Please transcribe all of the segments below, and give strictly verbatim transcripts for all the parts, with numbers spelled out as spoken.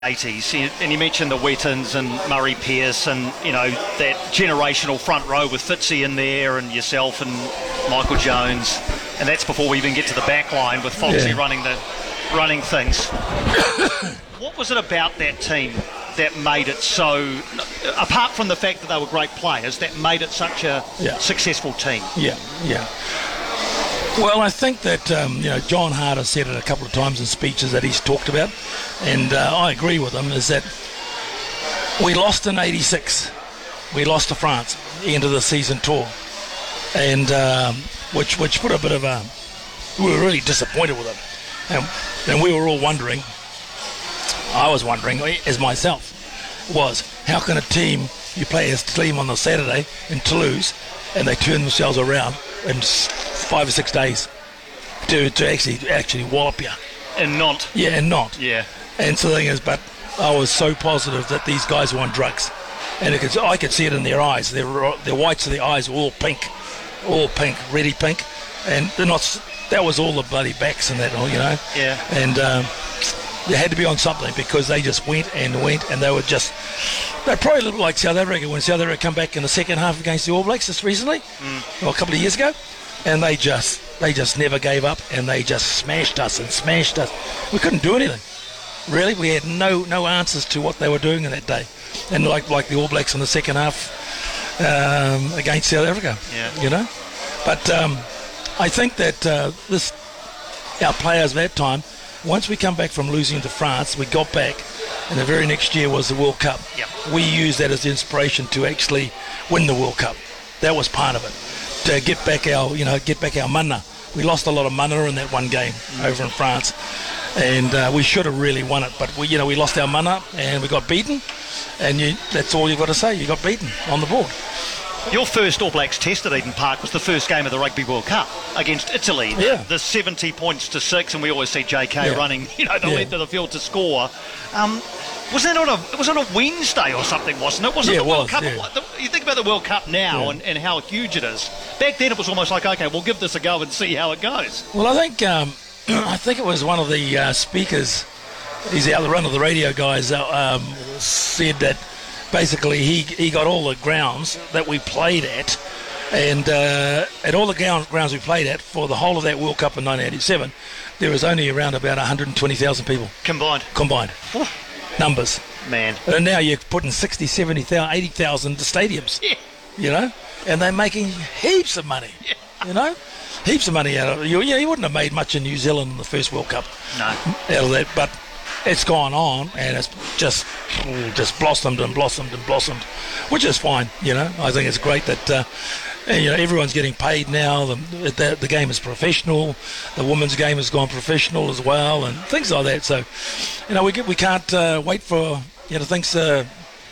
eighties, and you mentioned the Wettins and Murray Pearce and, you know, that generational front row with Fitzy in there and yourself and Michael Jones, and that's before we even get to the back line with Foxy yeah. running the running things. What was it about that team that made it so, apart from the fact that they were great players, that made it such a yeah. successful team? Yeah, yeah. Well, I think that um, you know, John Hart has said it a couple of times in speeches that he's talked about, and uh, I agree with him, is that we lost in eighty-six. We lost to France, the end of the season tour, and um, which which put a bit of a... We were really disappointed with it, and, and we were all wondering, I was wondering, as myself, was how can a team, you play a team on the Saturday in Toulouse, and they turn themselves around in five or six days to to actually actually wallop you. And not. Yeah, and not. Yeah. And so the thing is, but I was so positive that these guys were on drugs, and it could, I could see it in their eyes. Their their whites of the eyes were all pink, all pink, ready pink, and they're not. That was all the bloody backs and that, you know. Yeah. And um, they had to be on something because they just went and went, and they were just. They probably looked like South Africa when South Africa come back in the second half against the All Blacks just recently, mm. or a couple of years ago, and they just they just never gave up, and they just smashed us and smashed us. We couldn't do anything, really. We had no no answers to what they were doing in that day, and like like the All Blacks in the second half um, against South Africa, yeah. you know. But um, I think that uh, this our players at that time. Once we come back from losing to France, we got back, and the very next year was the World Cup. Yep. We used that as inspiration to actually win the World Cup. That was part of it, to get back our, you know, get back our mana. We lost a lot of mana in that one game mm. over in France, and uh, we should have really won it. But we, you know, we lost our mana and we got beaten, and you, that's all you've got to say. You got beaten on the board. Your first All Blacks test at Eden Park was the first game of the Rugby World Cup against Italy. Yeah. The, the seventy points to six, and we always see J K yeah. running, you know, the yeah. length of the field to score. Um, was that on a was on a Wednesday or something, wasn't it? Wasn't yeah, the World was, Cup? Yeah. The, you think about the World Cup now yeah. and, and how huge it is. Back then, it was almost like, okay, we'll give this a go and see how it goes. Well, I think um, I think it was one of the uh, speakers. He's out the run of the radio guys. Uh, um, said that. Basically, he he got all the grounds that we played at, and uh, at all the ground, grounds we played at for the whole of that World Cup in nineteen eighty-seven, there was only around about one hundred twenty thousand people. Combined? Combined. Oh. Numbers. Man. And now you're putting sixty, seventy, eighty thousand to stadiums, yeah. you know, and they're making heaps of money, yeah. you know, heaps of money out of it. You, you wouldn't have made much in New Zealand in the first World Cup. No. Out of that, but... It's gone on, and it's just just blossomed and blossomed and blossomed, which is fine, you know. I think it's great that uh, you know, everyone's getting paid now. The, the the game is professional. The women's game has gone professional as well, and things like that. So, you know, we we can't uh, wait for you know things to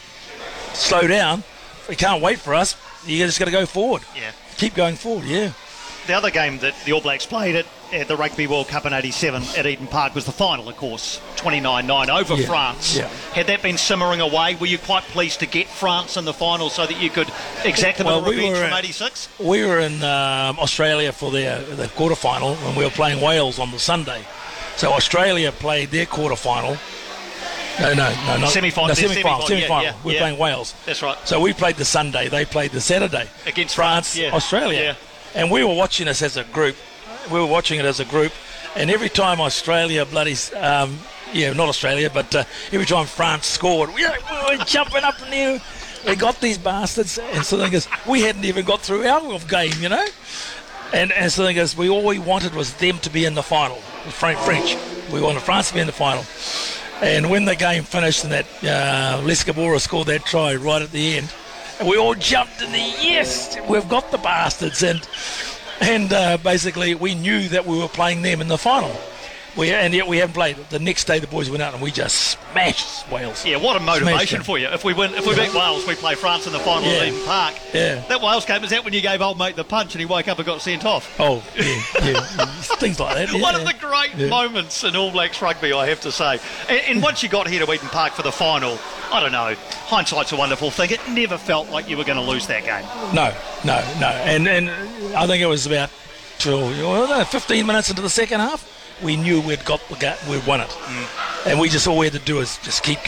slow down. We can't wait for us. You just got to go forward. Yeah. Keep going forward. Yeah. The other game that the All Blacks played at, at the Rugby World Cup in eighty-seven at Eden Park was the final, of course, twenty-nine nine over yeah. France. Yeah. Had that been simmering away, were you quite pleased to get France in the final so that you could exact a bit well, of revenge we from in, eighty-six? We were in um, Australia for their, their quarterfinal, and we were playing Wales on the Sunday. So Australia played their quarterfinal. No, no, no, not semi-final. No, semi-final. Semi-final. Yeah, yeah, we're yeah. playing Wales. That's right. So we played the Sunday. They played the Saturday against France, France yeah. Australia. Yeah. And we were watching this as a group. We were watching it as a group, and every time Australia bloody, um, yeah, not Australia, but uh, every time France scored, we, we were jumping up in there. We got these bastards, and so the thing is, we hadn't even got through our game, you know. And and so the thing is, we all we wanted was them to be in the final. French, we wanted France to be in the final. And when the game finished, and that uh, Les Cabora scored that try right at the end, and we all jumped in the yes, we've got the bastards, and. And uh, basically, we knew that we were playing them in the final. We, and yet we haven't played. The next day, the boys went out and we just smashed Wales. Yeah, what a motivation for you. If we win, if we beat Wales, we play France in the final yeah. at Eden Park. Yeah. That Wales game, is that when you gave old mate the punch and he woke up and got sent off? Oh, yeah, yeah. Things like that. Yeah. One of the great yeah. moments in All Blacks rugby, I have to say. And, and once you got here to Eden Park for the final, I don't know, hindsight's a wonderful thing. It never felt like you were going to lose that game. No, no, no. And, and I think it was about twelve, fifteen minutes into the second half. we knew we'd got the ga- we'd won it, and we just all we had to do is just keep